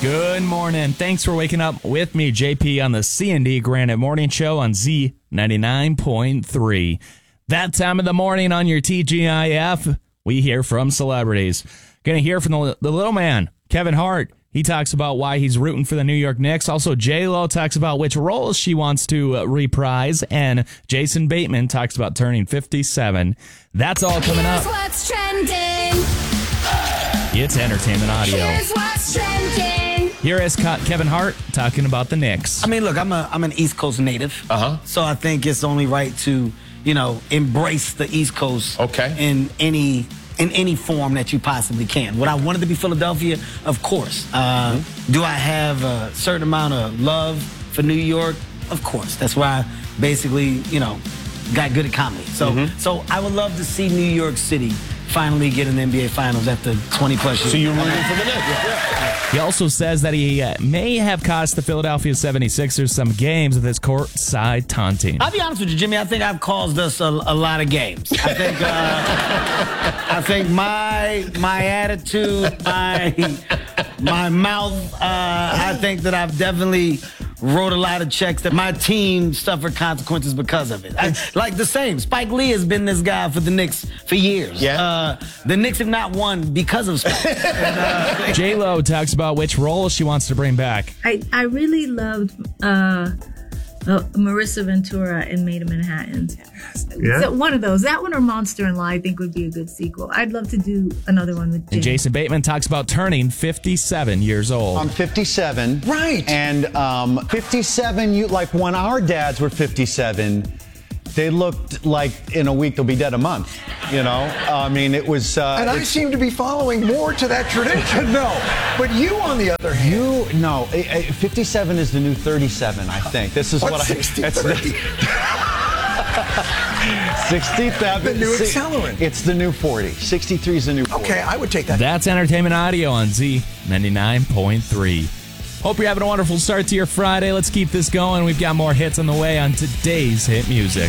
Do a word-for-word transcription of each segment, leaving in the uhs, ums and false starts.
Good morning. Thanks for waking up with me, J P, on the C and D Granite Morning Show on Z ninety-nine point three. That time of the morning on your T G I F, we hear from celebrities. Going to hear from the, the little man, Kevin Hart. He talks about why he's rooting for the New York Knicks. Also, J-Lo talks about which roles she wants to uh, reprise. And Jason Bateman talks about turning fifty-seven. That's all coming up. Here's what's trending. It's entertainment audio. Here's what's trending. Here is Kevin Hart talking about the Knicks. I mean, look, I'm a I'm an East Coast native. Uh-huh. So I think it's only right to, you know, embrace the East Coast Okay. in any in any form that you possibly can. Would I want it to be Philadelphia? Of course. Uh, mm-hmm. Do I have a certain amount of love for New York? Of course. That's why I basically, you know, got good at comedy. So mm-hmm. so I would love to see New York City finally get in the N B A Finals after twenty plus years. So you're rooting for the Knicks? Yeah. He also says that he uh, may have cost the Philadelphia seventy-sixers some games with his courtside taunting. I'll be honest with you, Jimmy. I think I've caused us a, a lot of games. I think uh, I think my my attitude, my my mouth. Uh, I think that I've definitely wrote a lot of checks that my team suffered consequences because of it. I, like the same. Spike Lee has been this guy for the Knicks for years. Yeah. Uh, the Knicks have not won because of Spike. and, uh, J-Lo talks about which role she wants to bring back. I, I really loved uh, uh, Marissa Ventura in Maid of Manhattan. Yeah. So one of those. That one or Monster in Law, I think, would be a good sequel. I'd love to do another one with Jim. And Jason Bateman talks about turning fifty-seven years old. I'm fifty-seven. Right. And um, fifty-seven, you like when our dads were fifty-seven, they looked like in a week they'll be dead a month. You know, I mean, it was. Uh, And I seem to be following more to that tradition. No, but you, on the other hand, You no, eh, eh, fifty-seven is the new thirty-seven. I think this is what's what I. sixty, that's thirty? sixty-seven. The new si- accelerant. It's the new forty. sixty-three is the new forty. Okay, I would take that. That's entertainment audio on Z ninety-nine point three. Hope you're having a wonderful start to your Friday. Let's keep this going. We've got more hits on the way on today's hit music.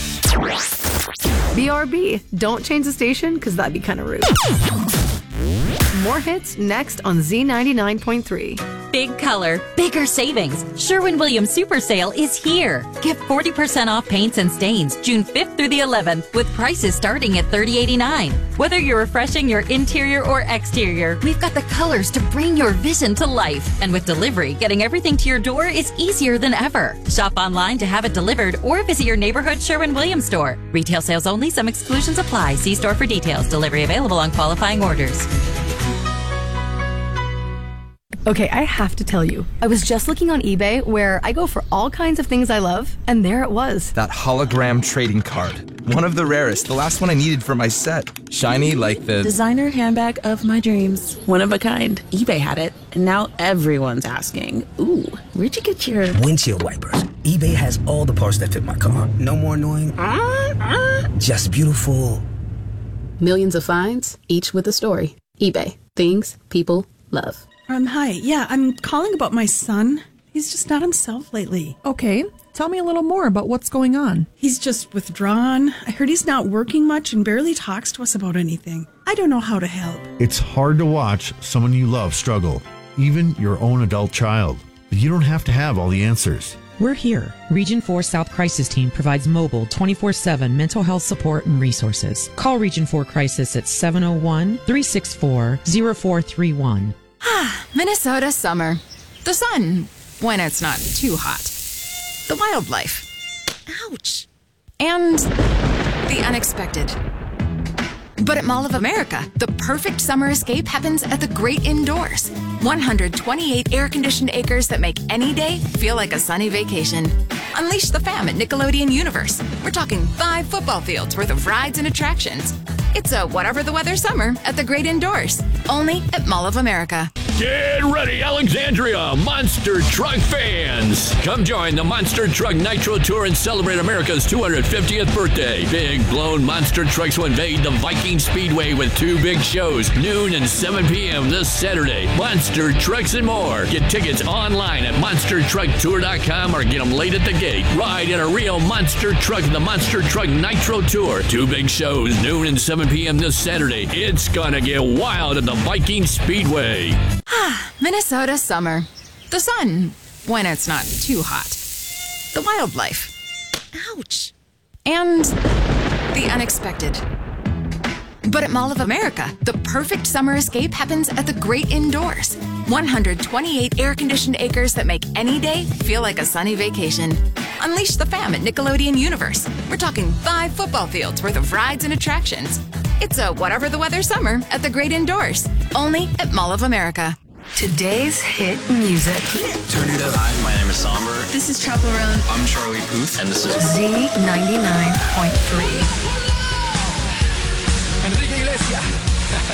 B R B. Don't change the station, because that'd be kind of rude. More hits next on Z ninety-nine point three. Big color, bigger savings. Sherwin-Williams Super Sale is here. Get forty percent off paints and stains June fifth through the eleventh with prices starting at thirty eighty-nine. Whether you're refreshing your interior or exterior, we've got the colors to bring your vision to life. And with delivery, getting everything to your door is easier than ever. Shop online to have it delivered or visit your neighborhood Sherwin-Williams store. Retail sales only. Some exclusions apply. See store for details. Delivery available on qualifying orders. Okay, I have to tell you, I was just looking on eBay where I go for all kinds of things I love, and there it was. That hologram trading card. One of the rarest. The last one I needed for my set. Shiny like the... Designer handbag of my dreams. One of a kind. eBay had it, and now everyone's asking, ooh, where'd you get your... Windshield wipers. eBay has all the parts that fit my car. No more annoying... Just beautiful. Millions of finds, each with a story. eBay. Things people love. Um, hi. Yeah, I'm calling about my son. He's just not himself lately. Okay. Tell me a little more about what's going on. He's just withdrawn. I heard he's not working much and barely talks to us about anything. I don't know how to help. It's hard to watch someone you love struggle, even your own adult child. But you don't have to have all the answers. We're here. Region four South Crisis Team provides mobile twenty-four seven mental health support and resources. Call Region four Crisis at seven oh one, three six four, oh four three one. Ah, Minnesota summer. The sun, when it's not too hot. The wildlife. Ouch. And the unexpected. But at Mall of America, the perfect summer escape happens at the great indoors. one hundred twenty-eight air-conditioned acres that make any day feel like a sunny vacation. Unleash the fam at Nickelodeon Universe. We're talking five football fields worth of rides and attractions. It's a whatever the weather summer at the great indoors. Only at Mall of America. Get ready, Alexandria Monster Truck fans. Come join the Monster Truck Nitro Tour and celebrate America's two hundred fiftieth birthday. Big blown monster trucks will invade the Viking Speedway with two big shows, noon and seven p.m. this Saturday. Monster Trucks and more. Get tickets online at monster truck tour dot com or get them late at the gate. Ride in a real monster truck in the Monster Truck Nitro Tour. Two big shows, noon and seven p.m. this Saturday. It's gonna get wild at the Viking Speedway. Ah, Minnesota. Minnesota summer. The sun, when it's not too hot. The wildlife. Ouch. And the unexpected. But at Mall of America, the perfect summer escape happens at the great indoors. one hundred twenty-eight air-conditioned acres that make any day feel like a sunny vacation. Unleash the fam at Nickelodeon Universe. We're talking five football fields worth of rides and attractions. It's a whatever the weather summer at the great indoors. Only at Mall of America. Today's hit music. Turn it up. Hi, my name is Somber. This is Chaperone. I'm Charlie Puth. And this is Z ninety-nine point three.